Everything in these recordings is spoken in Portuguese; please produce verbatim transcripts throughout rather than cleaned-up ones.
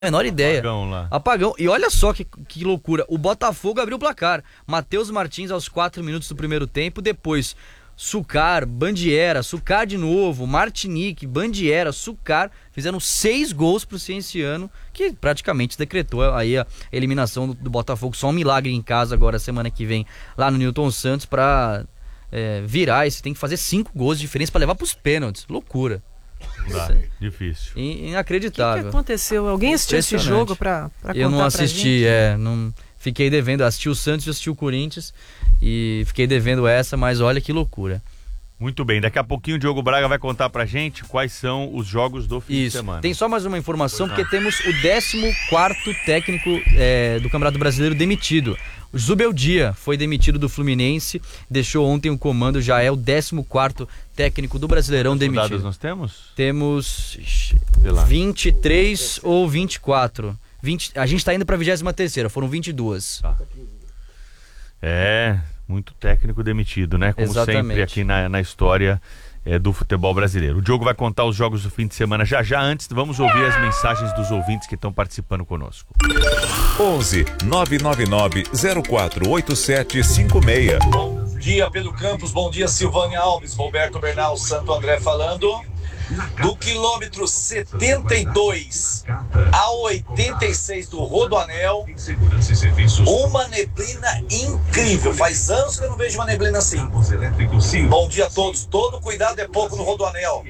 menor ideia. Apagão lá. Apagão. E olha só que, que loucura. O Botafogo abriu o placar. Matheus Martins aos quatro minutos do primeiro tempo. Depois, Sucar, Bandiera, Sucar de novo, Martinique, Bandiera, Sucar. Fizeram seis gols pro Cienciano, que praticamente decretou aí a eliminação do, do Botafogo. Só um milagre em casa agora, semana que vem, lá no Newton Santos, pra é, virar. Esse tem que fazer cinco gols de diferença pra levar pros pênaltis. Loucura. Dá, difícil. Inacreditável. O que, que aconteceu? Alguém assistiu esse jogo pra, pra contar Eu não assisti, pra é. Não, fiquei devendo. Assisti o Santos e assisti o Corinthians. E fiquei devendo essa, mas olha que loucura. Muito bem, daqui a pouquinho o Diogo Braga vai contar pra gente quais são os jogos do fim Isso. de semana. Tem só mais uma informação, porque temos o décimo quarto técnico é, do Campeonato Brasileiro demitido. O Zubeldia foi demitido do Fluminense, deixou ontem o comando, já é o décimo quarto técnico do Brasileirão Quantos demitido. dados nós temos? Temos vinte e três ou vinte e quatro. vinte, a gente tá indo pra vigésima terceira, foram vinte e dois. Tá. É, muito técnico demitido, né? Como Exatamente. sempre aqui na, na história é, do futebol brasileiro. O Diogo vai contar os jogos do fim de semana já já. Antes, vamos ouvir as mensagens dos ouvintes que estão participando conosco. onze nove nove nove zero quatro oito sete cinco seis. Bom dia, Pedro Campos. Bom dia, Silvânia Alves. Roberto Bernal, Santo André falando. Do quilômetro setenta e dois ao oitenta e seis do Rodoanel, uma neblina incrível. Faz anos que eu não vejo uma neblina assim. Bom dia a todos. Todo cuidado é pouco no Rodoanel.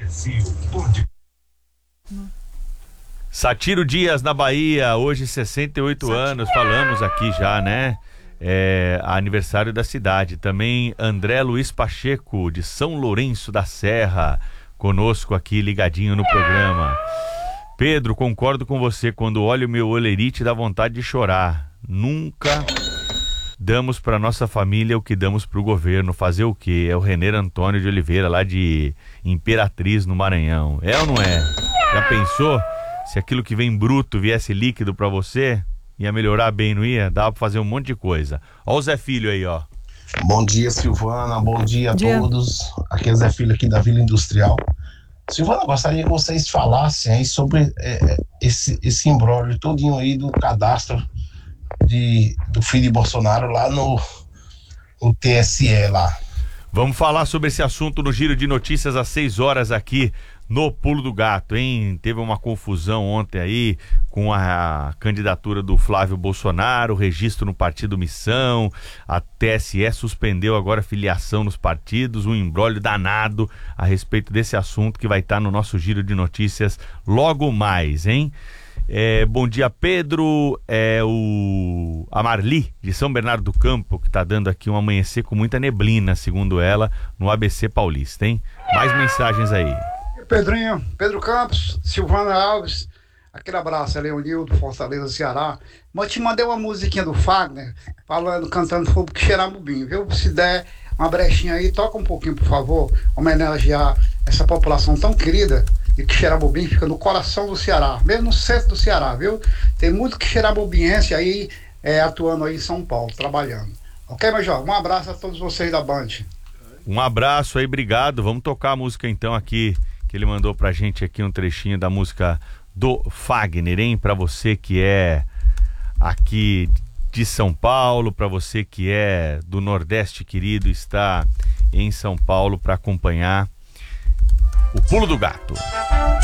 Satiro Dias, na Bahia, hoje sessenta e oito anos, falamos aqui já, né? É, aniversário da cidade. Também André Luiz Pacheco, de São Lourenço da Serra, conosco aqui ligadinho no programa. Pedro, concordo com você, quando olho o meu olerite dá vontade de chorar. Nunca damos para nossa família o que damos para o governo. Fazer o quê? É o Renê Antônio de Oliveira, lá de Imperatriz, no Maranhão. É ou não é? Já pensou? Se aquilo que vem bruto viesse líquido para você, ia melhorar bem, não ia? Dava para fazer um monte de coisa. Ó o Zé Filho aí, ó. Bom dia, Silvana. Bom dia a dia. todos. Aqui é Zé Filho, aqui da Vila Industrial. Silvana, gostaria que vocês falassem aí sobre é, esse, esse imbróglio todinho aí do cadastro de, do filho de Bolsonaro lá no, no T S E lá. Vamos falar sobre esse assunto no Giro de Notícias às seis horas aqui no Pulo do Gato, hein? Teve uma confusão ontem aí com a candidatura do Flávio Bolsonaro, registro no Partido Missão, a T S E suspendeu agora a filiação nos partidos, um imbróglio danado a respeito desse assunto que vai estar no nosso Giro de Notícias logo mais, hein? É, bom dia, Pedro. É o a Marli, de São Bernardo do Campo, que está dando aqui um amanhecer com muita neblina, segundo ela, no A B C Paulista, hein? Mais mensagens aí. Pedrinho, Pedro Campos, Silvana Alves, aquele abraço, é Leonildo, Fortaleza, Ceará. Mas te mandei uma musiquinha do Fagner, falando, cantando Fogo que Cheirar Bubinho, viu? Se der uma brechinha aí, toca um pouquinho, por favor, homenagear essa população tão querida. E que Xerabubim fica no coração do Ceará, mesmo no centro do Ceará, viu? Tem muito que Xerabubiense aí é, atuando aí em São Paulo, trabalhando. Ok, meu jovem? Um abraço a todos vocês da Band. Um abraço aí, obrigado. Vamos tocar a música então aqui, que ele mandou pra gente aqui um trechinho da música do Fagner, hein? Pra você que é aqui de São Paulo, pra você que é do Nordeste querido, está em São Paulo pra acompanhar o Pulo do Gato.